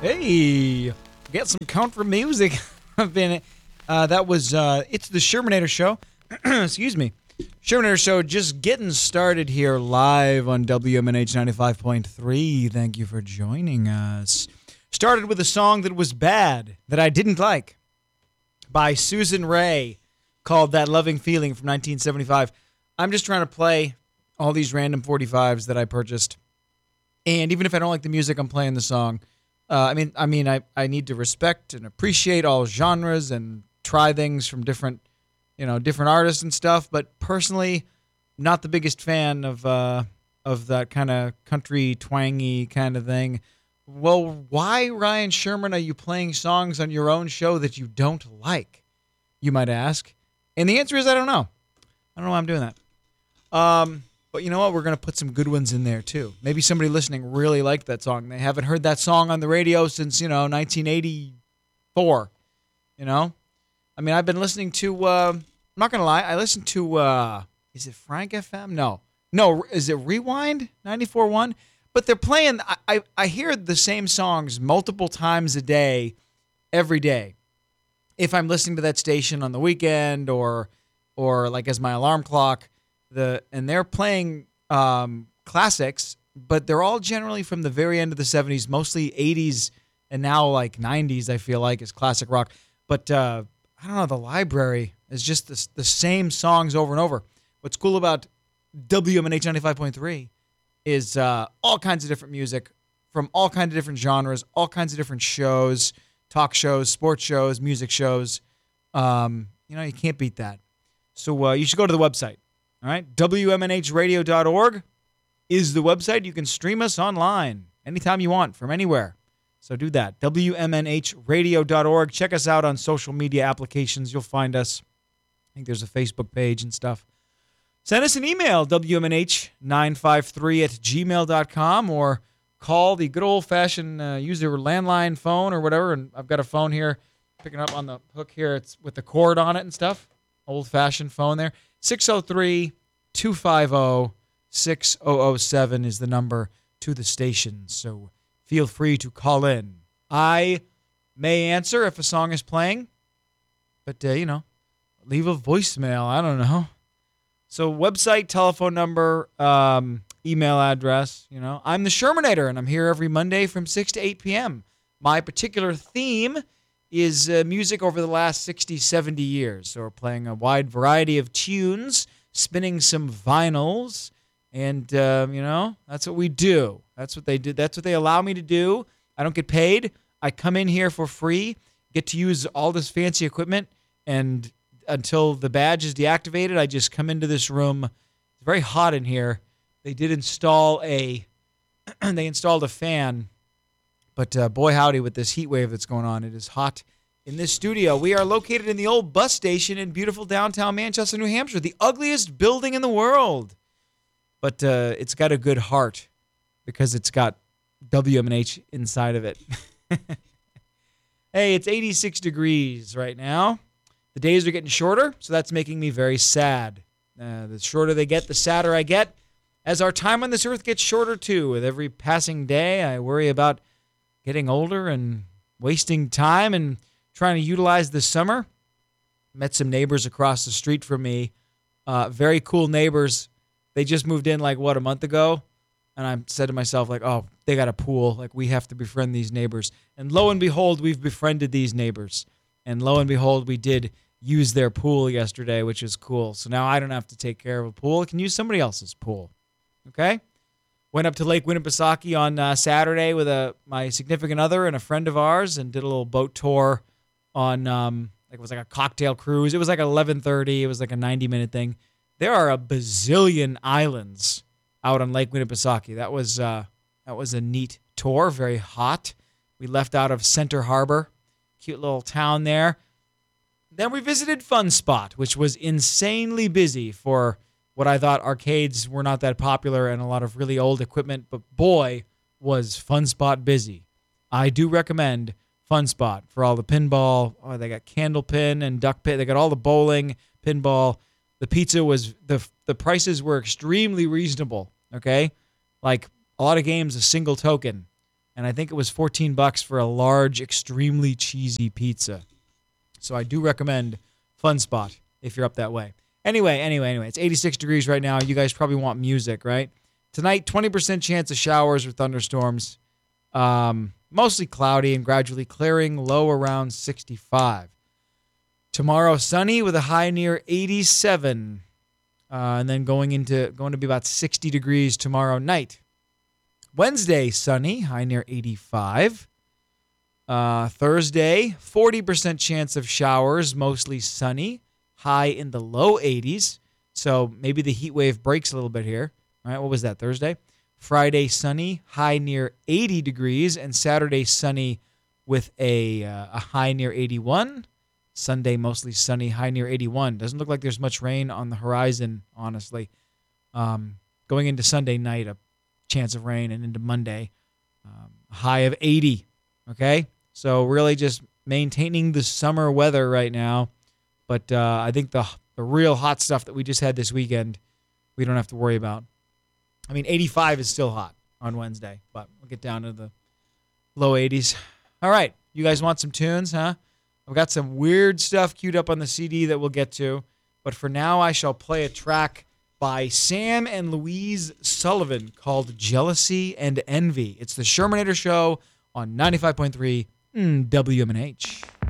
Hey, get some country music. I've been. That was. It's the Shermanator Show. Excuse me. Shermanator Show just getting started here live on WMNH 95.3. Thank you for joining us. Started with a song that was bad, that I didn't like, by Susan Rae, called That Loving Feeling from 1975. I'm just trying to play all these random 45s that I purchased. And even if I don't like the music, I'm playing the song. I need to respect and appreciate all genres and try things from different artists and stuff. But personally, not the biggest fan of that kind of country twangy kind of thing. Well, why, Ryan Sherman, are you playing songs on your own show that you don't like? You might ask. And the answer is I don't know. I don't know why I'm doing that. But you know what? We're going to put some good ones in there, too. Maybe somebody listening really liked that song. They haven't heard that song on the radio since, 1984. I've been listening to, I'm not going to lie, I listened to, is it Frank FM? No, is it Rewind 94.1? But they're playing, I hear the same songs multiple times a day, every day. If I'm listening to that station on the weekend or like as my alarm clock, and they're playing classics, but they're all generally from the very end of the 70s, mostly 80s and now like 90s, I feel like, is classic rock. But I don't know, the library is just the same songs over and over. What's cool about WMNH 95.3 is all kinds of different music from all kinds of different genres, all kinds of different shows, talk shows, sports shows, music shows. You can't beat that. So you should go to the website. All right, WMNHradio.org is the website. You can stream us online anytime you want from anywhere. So do that, WMNHradio.org. Check us out on social media applications. You'll find us. I think there's a Facebook page and stuff. Send us an email, WMNH953@gmail.com, or call the good old-fashioned use your landline phone or whatever. And I've got a phone here, picking up on the hook here. It's with the cord on it and stuff. Old-fashioned phone there. 603-250-6007 is the number to the station, so feel free to call in. I may answer if a song is playing, but, leave a voicemail. I don't know. So website, telephone number, email address, I'm the Shermanator, and I'm here every Monday from 6 to 8 p.m. My particular theme is music over the last 60, 70 years. So we're playing a wide variety of tunes, spinning some vinyls, and, that's what we do. That's what they do. That's what they allow me to do. I don't get paid. I come in here for free, get to use all this fancy equipment, and until the badge is deactivated, I just come into this room. It's very hot in here. They did install they installed a fan. But boy, howdy, with this heat wave that's going on, it is hot in this studio. We are located in the old bus station in beautiful downtown Manchester, New Hampshire, the ugliest building in the world. But it's got a good heart because it's got WMNH inside of it. Hey, it's 86 degrees right now. The days are getting shorter, so that's making me very sad. The shorter they get, the sadder I get. As our time on this earth gets shorter, too. With every passing day, I worry about getting older and wasting time and trying to utilize the summer. Met some neighbors across the street from me. Very cool neighbors. They just moved in a month ago. And I said to myself, oh, they got a pool. We have to befriend these neighbors. And lo and behold, we've befriended these neighbors. And lo and behold, we did use their pool yesterday, which is cool. So now I don't have to take care of a pool. I can use somebody else's pool. Okay? Went up to Lake Winnipesaukee on Saturday with my significant other and a friend of ours and did a little boat tour on, it was a cocktail cruise. It was 11:30. It was a 90-minute thing. There are a bazillion islands out on Lake Winnipesaukee. That was a neat tour, very hot. We left out of Center Harbor, cute little town there. Then we visited Fun Spot, which was insanely busy for what I thought arcades were not that popular and a lot of really old equipment, but boy, was Fun Spot busy. I do recommend Fun Spot for all the pinball. Oh, they got Candlepin and Duck Pit. They got all the bowling, pinball. The pizza was, the prices were extremely reasonable, okay? A lot of games, a single token. and I think it was $14 for a large, extremely cheesy pizza. So I do recommend Fun Spot if you're up that way. Anyway, it's 86 degrees right now. You guys probably want music, right? Tonight, 20% chance of showers or thunderstorms. Mostly cloudy and gradually clearing, low around 65. Tomorrow, sunny with a high near 87. And then going to be about 60 degrees tomorrow night. Wednesday, sunny, high near 85. Thursday, 40% chance of showers, mostly sunny, high in the low 80s. So maybe the heat wave breaks a little bit here. All right, what was that, Thursday? Friday, sunny, high near 80 degrees. And Saturday, sunny with a high near 81. Sunday, mostly sunny, high near 81. Doesn't look like there's much rain on the horizon, honestly. Going into Sunday night, a chance of rain, and into Monday, high of 80. Okay? So really just maintaining the summer weather right now. But I think the real hot stuff that we just had this weekend, we don't have to worry about. I mean, 85 is still hot on Wednesday, but we'll get down to the low 80s. All right. You guys want some tunes, huh? I've got some weird stuff queued up on the CD that we'll get to. But for now, I shall play a track by Sam and Louise Sullivan called Jealousy and Envy. It's the Shermanator Show on 95.3 WMNH.